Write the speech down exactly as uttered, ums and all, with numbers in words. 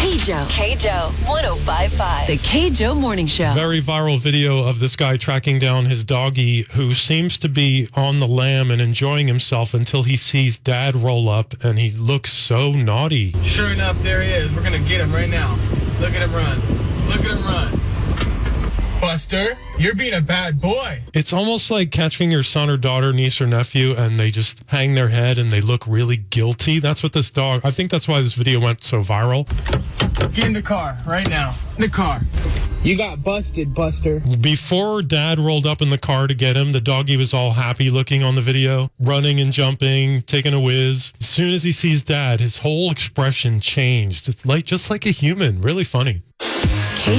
K-Joe. K-Joe, one oh five point five. The K-Joe Morning Show. Very viral video of this guy tracking down his doggy who seems to be on the lam and enjoying himself until he sees dad roll up and he looks so naughty. Sure enough, there he is. We're going to get him right now. Look at him run. Look at him run. Buster, you're being a bad boy. It's almost like catching your son or daughter, niece or nephew, and they just hang their head and they look really guilty. That's what this dog, I think that's why this video went so viral. Get in the car right now. In the car. You got busted, Buster. Before dad rolled up in the car to get him, the doggy was all happy looking on the video, running and jumping, taking a whiz. As soon as he sees dad, his whole expression changed. It's like just like a human. Really funny.